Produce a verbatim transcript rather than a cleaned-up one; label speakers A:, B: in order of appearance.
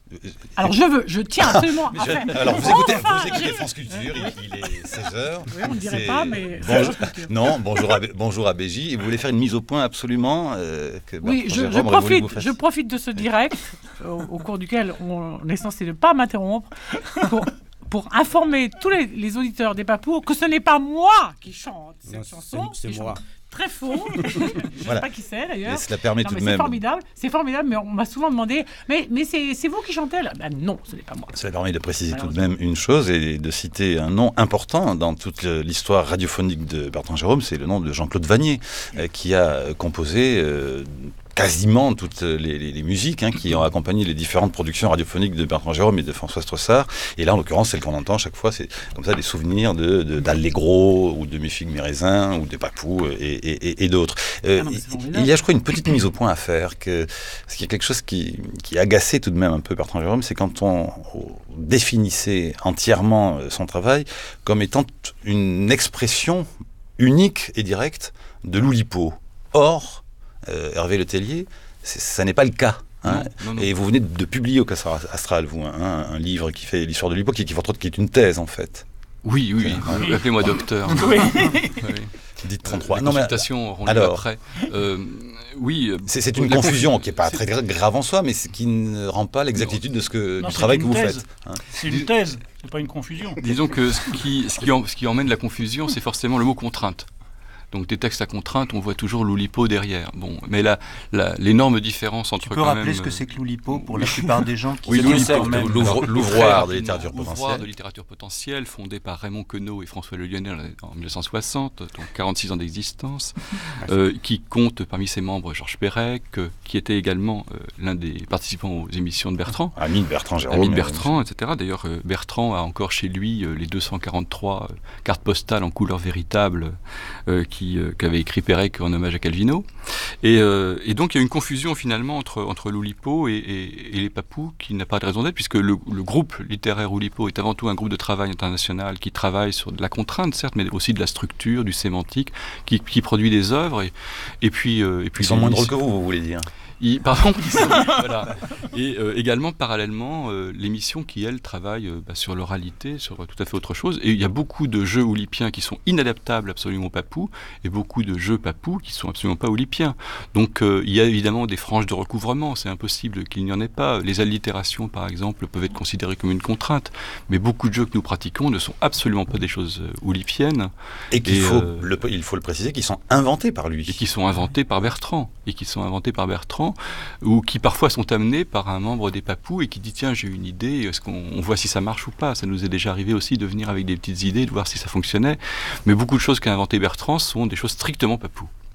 A: Alors je veux, je tiens absolument à
B: je,
A: faire.
B: Alors vous écoutez,
A: Enfin,
B: vous écoutez
A: je...
B: France Culture, il, il est seize heures.
A: Oui, on ne dirait c'est... pas, mais...
B: Bonjour, non, bonjour à, bonjour à B J. Et vous voulez faire une mise au point absolument euh, que
A: Oui, je, je, profite, je profite de ce direct au, au cours duquel on est censé ne pas m'interrompre pour... pour informer tous les, les auditeurs des Papous que ce n'est pas moi qui chante cette non, chanson.
C: C'est, c'est moi.
A: Très faux. Je ne
B: voilà.
A: sais pas qui c'est d'ailleurs.
B: Mais cela permet
A: non,
B: tout
A: mais
B: de
A: c'est
B: même.
A: Formidable. C'est formidable, mais on m'a souvent demandé mais, mais c'est, c'est vous qui chantez là ben non, ce n'est pas moi.
B: Cela permet de préciser tout de même une chose et de citer un nom important dans toute l'histoire radiophonique de Bertrand Jérôme, c'est le nom de Jean-Claude Vannier, euh, qui a composé. Euh, quasiment toutes les, les, les musiques hein, qui ont accompagné les différentes productions radiophoniques de Bertrand Jérôme et de François Strossard. Et là, en l'occurrence, celle qu'on entend chaque fois, c'est comme ça des souvenirs de, de, d'Allegro ou de Mes figues, mes raisins ou des Papous et, et, et, et d'autres. Euh, ah non, il y a, je crois, une petite mise au point à faire. Que, parce qu'il y a quelque chose qui, qui agaçait tout de même un peu Bertrand Jérôme, c'est quand on, on définissait entièrement son travail comme étant une expression unique et directe de l'Oulipo. Or, Euh, Hervé Letellier, ça n'est pas le cas. Hein. Non, non, non. Et vous venez de publier au Castor Astral, vous, hein, un livre qui fait l'histoire de l'Oulipo, qui, qui, qui est une thèse, en fait.
D: Oui, oui, oui. Appelez-moi docteur.
A: Oui.
D: Oui.
B: Dites trente-trois.
D: Les
B: non,
D: consultations
B: mais...
D: auront lieu
B: alors,
D: après. Euh, oui.
B: C'est, c'est une confusion conf... qui n'est pas très grave en soi, mais qui ne rend pas l'exactitude de ce que,
C: non,
B: du travail que vous
C: thèse.
B: faites. Hein.
C: C'est une thèse, c'est pas une confusion.
D: Disons que ce qui, ce qui, en, ce qui emmène la confusion, c'est forcément le mot contrainte. Donc des textes à contrainte, on voit toujours l'Oulipo derrière. Bon, mais la, la, l'énorme différence entre...
E: Tu peux rappeler même, ce que c'est que l'Oulipo pour la plupart des gens qui
B: oui,
E: se
B: quand même l'ouvre, l'ouvroir de littérature potentielle.
D: L'ouvroir de littérature potentielle, fondé par Raymond Queneau et François Le Lyonnais en dix-neuf cent soixante, donc quarante-six ans d'existence, euh, qui compte parmi ses membres Georges Perec, euh, qui était également euh, l'un des participants aux émissions de Bertrand.
B: Ami de Bertrand Jérôme.
D: Ami de Bertrand, et cetera. D'ailleurs, euh, Bertrand a encore chez lui euh, les deux cent quarante-trois euh, cartes postales en couleur véritable euh, qui, euh, qu'avait écrit Perec en hommage à Calvino. Et, euh, et donc il y a une confusion finalement entre, entre l'Oulipo et, et, et les Papous qui n'a pas de raison d'être, puisque le, le groupe littéraire Oulipo est avant tout un groupe de travail international qui travaille sur de la contrainte, certes, mais aussi de la structure, du sémantique, qui, qui produit des œuvres. Et, et puis, euh, et puis
B: ils sont moins drôles que vous, vous voulez dire.
D: Il, pardon, voilà. Et euh, également, parallèlement, euh, l'émission qui, elle, travaille euh, bah, sur l'oralité, sur tout à fait autre chose. Et il y a beaucoup de jeux oulipiens qui sont inadaptables absolument papous, et beaucoup de jeux papous qui sont absolument pas oulipiens. Donc euh, il y a évidemment des franges de recouvrement, c'est impossible qu'il n'y en ait pas. Les allitérations, par exemple, peuvent être considérées comme une contrainte, mais beaucoup de jeux que nous pratiquons ne sont absolument pas des choses euh, oulipiennes.
B: Et qu'il et, faut, euh, le, il faut le préciser, qui sont inventés par lui.
D: Et qui sont inventés par Bertrand. Et qui sont inventés par Bertrand. Ou qui parfois sont amenés par un membre des Papous et qui dit tiens j'ai une idée, est-ce qu'on on voit si ça marche ou pas. Ça nous est déjà arrivé aussi de venir avec des petites idées, de voir si ça fonctionnait, mais beaucoup de choses qu'a inventé Bertrand sont des choses strictement Papous.